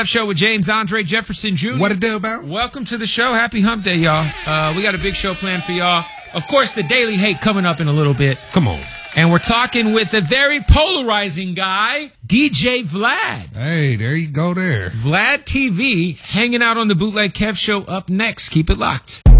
Show with James Andre Jefferson Jr. What it do about? Welcome to the show. Happy Hump Day, y'all. We got a big show planned for y'all. Of course, the Daily Hate coming up in a little bit. Come on. And we're talking with a very polarizing guy, DJ Vlad. Hey, there you go there. Vlad TV hanging out on the Bootleg Kev Show up next. Keep it locked.